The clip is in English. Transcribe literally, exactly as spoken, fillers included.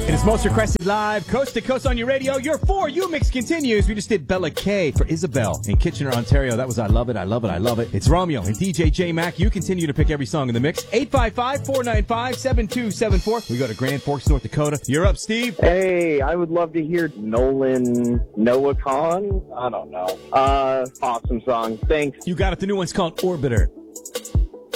It is most requested live, coast to coast on your radio. Your For You mix continues. We just did Bella K for Isabel in Kitchener, Ontario. That was I Love It, I Love It, I Love It. It's Romeo and D J J Mac. You continue to pick every song in the mix. eight five five, four nine five, seven two seven four. We go to Grand Forks, North Dakota. You're up, Steve. Hey, I would love to hear Nolan Noah Khan. I don't know. Uh, awesome song. Thanks. You got it. The new one's called Orbiter.